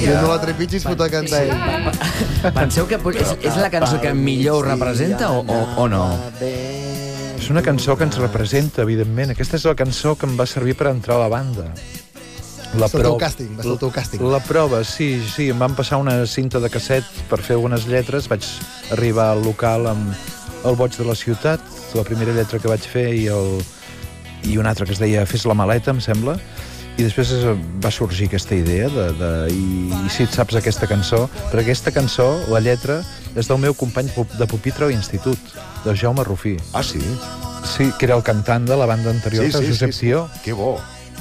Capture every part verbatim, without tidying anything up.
Jo no la trepitgi es fot a cantar ell. Penseu que és, és la cançó que millor ho representa o, o, o no? És una cançó que ens representa, evidentment. Aquesta és la cançó que em va servir per entrar a la banda. La Va ser el teu càsting, va ser el teu càsting. La prova, sí, sí. Em van passar una cinta de casset per fer algunes lletres. Vaig arribar al local amb El boig de la ciutat, la primera lletra que vaig fer, i, el, i una altra que es deia Fes la maleta, em sembla. I després va sorgir aquesta idea de, de, i, i si et saps aquesta cançó, però aquesta cançó, la lletra, és del meu company de pupitre a l'institut, de Jaume Rufí. Ah, sí? Sí, que era el cantant de la banda anterior, Sí, sí, Josep sí, sí. Tió. Que bo.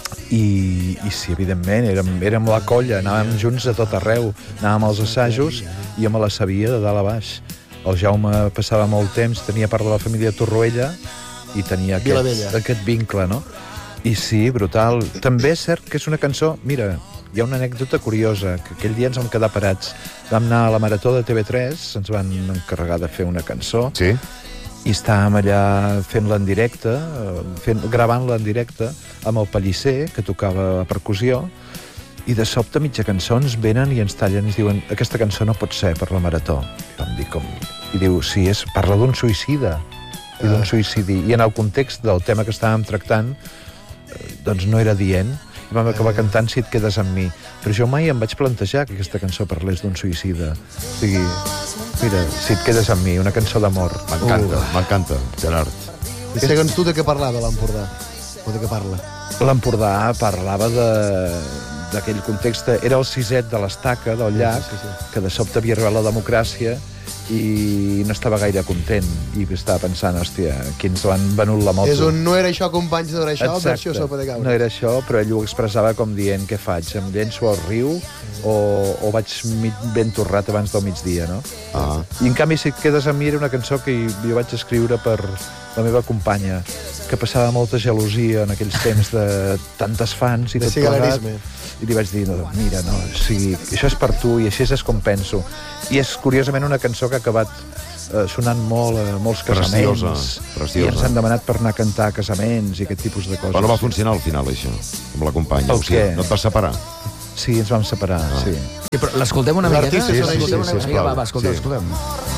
I, i sí, evidentment, érem, érem la colla, anàvem junts a tot arreu, anàvem als assajos i jo me la sabia de dalt a baix. El Jaume passava molt temps, tenia part de la família Torroella i tenia aquest, aquest vincle, no? I sí, brutal. També és cert que és una cançó... Mira, hi ha una anècdota curiosa, que aquell dia ens vam quedar parats. Vam anar a la Marató de T V tres, ens van encarregar de fer una cançó, sí. I estàvem allà fent-la en directe, fent, gravant-la en directe, amb el Pellicer, que tocava percussió, i de sobte, mitja cançó, ens venen i ens tallen i ens diuen aquesta cançó no pot ser per la Marató. I vam dir com... I diu, sí, és, parla d'un suïcida, i d'un suïcidi. I en el context del tema que estàvem tractant, doncs no era dient, i vam acabar cantant Si et quedes amb mi. Però jo mai em vaig plantejar que aquesta cançó parlés d'un suïcida. O sigui, mira, Si et quedes amb mi, una cançó d'amor. M'encanta, uh. m'encanta, Gerard. I segons tu de què parlava l'Empordà? O de què parla? L'Empordà parlava de d'aquell context. Era el siset de l'estaca, del llac, sí, sí, sí. Que de sobte havia arribat la democràcia i no estava gaire content i estava pensant, hòstia, aquí ens l'han venut la moto. És un no era això, companys, no era això, exacte. Versió sopa de cabra. No era això, però ell ho expressava com dient, què faig, em llenço al riu o, o vaig ben torrat abans del migdia, no? Ah. I en canvi, Si et quedes amb mi, era una cançó que jo vaig escriure per la meva companya, que passava molta gelosia en aquells temps de tantes fans i de tot plegat. I li vaig dir, no, mira, no, o sigui, això és per tu i així és com penso. I és, curiosament, una cançó que ha acabat eh, sonant molt a molts casaments. Preciosa, preciosa. I ens han demanat per anar a cantar a casaments i aquest tipus de coses. Però no va funcionar al final, això, amb la companya. El o sigui, què? No et vas separar? Sí, ens vam separar, ah. sí. Sí, però l'escoltem una miqueta? Sí, sí, sí, sí, una... sí, Vinga, va, va, escoltem, sí. escoltem.